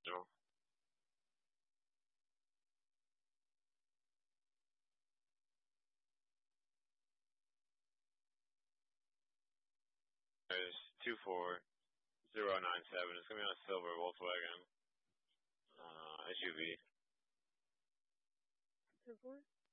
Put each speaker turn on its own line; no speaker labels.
No. There's 24097. It's gonna be on a silver Volkswagen SUV.
2-4?